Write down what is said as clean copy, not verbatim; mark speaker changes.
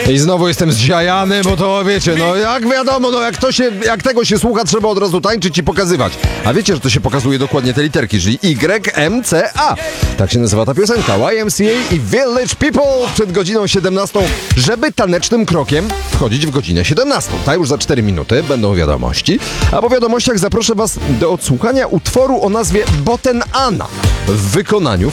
Speaker 1: I znowu jestem zziajany, bo to wiecie, no jak wiadomo, no jak tego się słucha, trzeba od razu tańczyć i pokazywać. A wiecie, że to się pokazuje dokładnie te literki, czyli YMCA. Tak się nazywa ta piosenka. YMCA i Village People przed godziną 17, żeby tanecznym krokiem wchodzić w godzinę 17. Ta już za 4 minuty będą wiadomości. A po wiadomościach zaproszę was do odsłuchania utworu o nazwie Boten Anna w wykonaniu